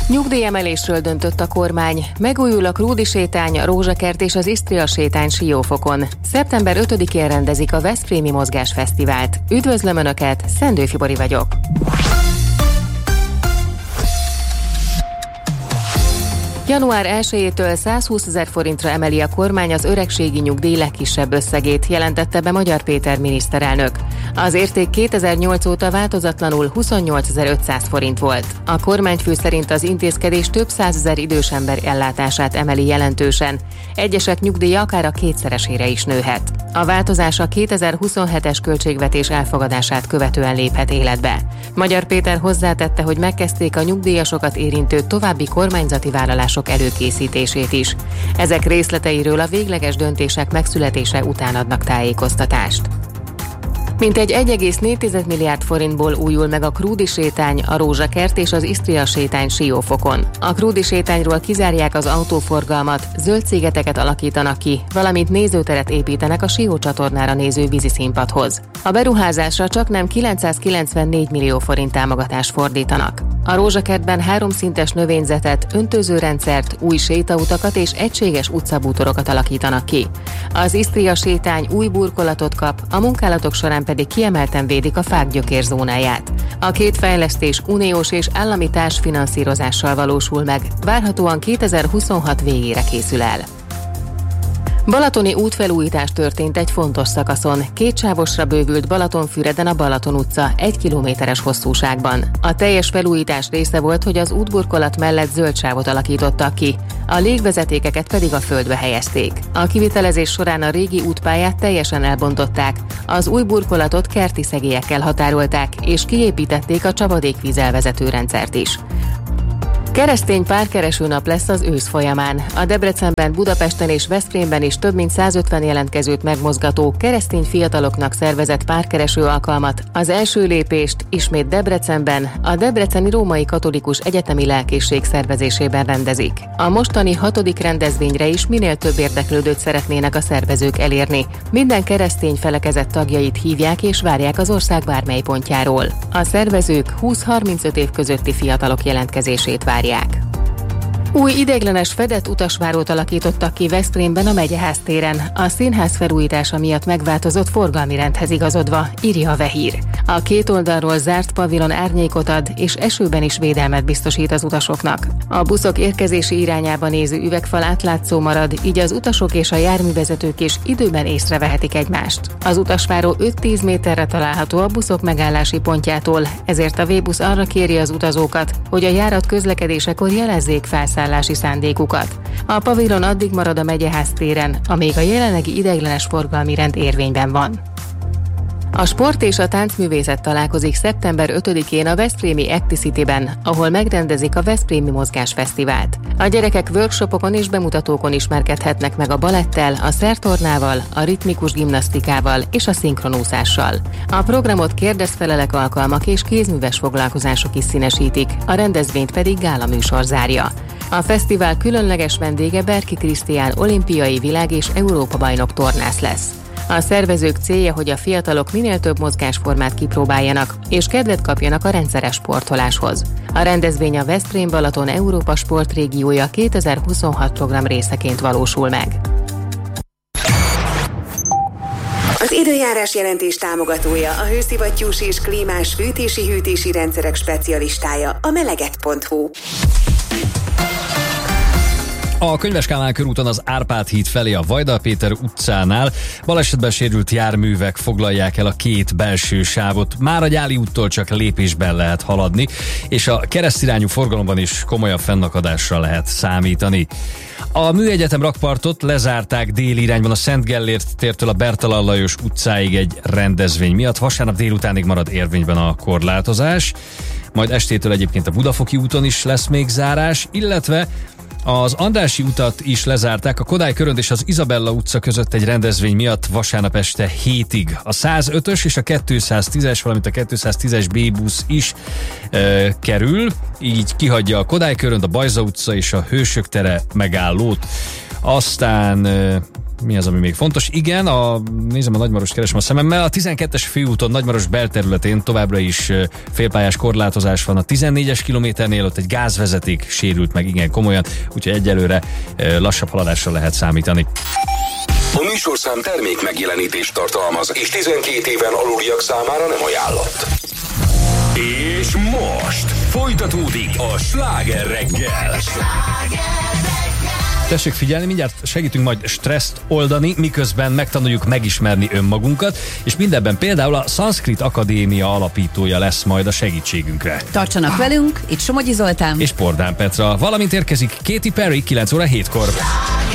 Nyugdíjemelésről döntött a kormány. Megújul a Krúdi sétány, a Rózsakert és az Isztria sétány Siófokon. Szeptember 5-én rendezik a Veszprémi Mozgásfesztivált. Üdvözlöm Önöket, Szendő Fibori vagyok. Január 1-től 120 000 forintra emeli a kormány az öregségi nyugdíj legkisebb összegét, jelentette be Magyar Péter miniszterelnök. Az érték 2008 óta változatlanul 28 500 forint volt. A kormányfő szerint az intézkedés több százezer idős ember ellátását emeli jelentősen. Egyesek nyugdíja akár a kétszeresére is nőhet. A változás a 2027-es költségvetés elfogadását követően léphet életbe. Magyar Péter hozzátette, hogy megkezdték a nyugdíjasokat érintő további kormányzati vállalások előkészítését is. Ezek részleteiről a végleges döntések megszületése után adnak tájékoztatást. Mintegy 1,4 milliárd forintból újul meg a Krúdi sétány, a Rózsakert és az Isztria sétány Siófokon. A Krúdi sétányról kizárják az autóforgalmat, zöld szigeteket alakítanak ki, valamint nézőteret építenek a Sió csatornára néző víziszínpadhoz. A beruházásra csaknem 994 millió forint támogatást fordítanak. A Rózsakertben 3 szintes növényzetet, öntözőrendszert, új sétautakat és egységes utcabútorokat alakítanak ki. Az Isztria sétány új burkolatot kap, a munkálatok során pedig kiemelten védik a fák gyökérzónáját. A két fejlesztés uniós és állami társfinanszírozással valósul meg, várhatóan 2026 végére készül el. Balatoni útfelújítás történt egy fontos szakaszon. 2 sávosra bővült Balatonfüreden a Balaton utca 1 kilométeres hosszúságban. A teljes felújítás része volt, hogy az útburkolat mellett zöld sávot alakítottak ki, a légvezetékeket pedig a földbe helyezték. A kivitelezés során a régi útpályát teljesen elbontották, az új burkolatot kerti szegélyekkel határolták, és kiépítették a csapadékvízelvezető rendszert is. Keresztény párkereső nap lesz az ősz folyamán. A Debrecenben, Budapesten és Veszprémben is több mint 150 jelentkezőt megmozgató, keresztény fiataloknak szervezett párkereső alkalmat, az első lépést ismét Debrecenben, a Debreceni Római Katolikus Egyetemi Lelkészség szervezésében rendezik. A mostani 6. rendezvényre is minél több érdeklődőt szeretnének a szervezők elérni. Minden keresztény felekezet tagjait hívják és várják az ország bármely pontjáról. A szervezők 20-35 év közötti fiatalok jelentkezését várják. Új ideiglenes fedett utasvárót alakítottak ki Veszprémben a Megyeház téren. A színház felújítása miatt megváltozott forgalmi rendhez igazodva, írja a Vehír. A két oldalról zárt pavilon árnyékot ad, és esőben is védelmet biztosít az utasoknak. A buszok érkezési irányába néző üvegfal átlátszó marad, így az utasok és a járművezetők is időben észrevehetik egymást. Az utasváró 5-10 méterre található a buszok megállási pontjától, ezért a V-busz arra kéri az utazókat, hogy a járat közlekedésekor jelezzék felszállási szándékukat. A pavilon addig marad a Megyeház téren, amíg a jelenlegi ideiglenes forgalmi rend érvényben van. A sport és a táncművészet találkozik szeptember 5-én a veszprémi Acticity-ben, ahol megrendezik a Veszprémi Mozgásfesztivált. A gyerekek workshopokon és bemutatókon ismerkedhetnek meg a balettel, a szertornával, a ritmikus gimnasztikával és a szinkronúszással. A programot kérdezfelelek alkalmak és kézműves foglalkozások is színesítik, a rendezvényt pedig gálaműsor zárja. A fesztivál különleges vendége Berki Krisztián olimpiai, világ- és Európa-bajnok tornász lesz. A szervezők célja, hogy a fiatalok minél több mozgásformát kipróbáljanak, és kedvet kapjanak a rendszeres sportoláshoz. A rendezvény a Veszprém-Balaton Európa Sportrégiója 2026 program részeként valósul meg. Az időjárás jelentés támogatója, a hőszivattyús és klímás fűtési-hűtési rendszerek specialistája, a meleget.hu. A Könyves Kálmán körúton az Árpád híd felé a Vajda Péter utcánál balesetben sérült járművek foglalják el a 2 belső sávot. Már a Gyáli úttól csak lépésben lehet haladni, és a keresztirányú forgalomban is komolyabb fennakadásra lehet számítani. A Műegyetem rakpartot lezárták déli irányban a Szent Gellért tértől a Bertalan Lajos utcáig egy rendezvény miatt. Vasárnap délutánig marad érvényben a korlátozás, majd estétől egyébként a Budafoki úton is lesz még zárás, illetve az Andrássy utat is lezárták a Kodály Körönd és az Izabella utca között egy rendezvény miatt vasárnap este 7-ig. A 105-ös és a 210-es, valamint a 210-es B-busz is kerül, így kihagyja a Kodály Körönd, a Bajza utca és a Hősök tere megállót. Aztán Mi az, ami még fontos? Igen, nézem a Nagymarost, keresem a szememmel. A 12-es főúton Nagymaros belterületén továbbra is félpályás korlátozás van. A 14-es kilométernél ott egy gázvezeték sérült meg igen komolyan, úgyhogy egyelőre lassabb haladásra lehet számítani. A műsorszám termék megjelenítést tartalmaz, és 12 éven aluliak számára nem ajánlott. És most folytatódik a Sláger reggel. Tessék figyelni, mindjárt segítünk majd stresszt oldani, miközben megtanuljuk megismerni önmagunkat, és mindebben például a Szanszkrit Akadémia alapítója lesz majd a segítségünkre. Tartsanak velünk, itt Somogyi Zoltán és Pordán Petra, valamint érkezik Katy Perry 9 óra 7-kor.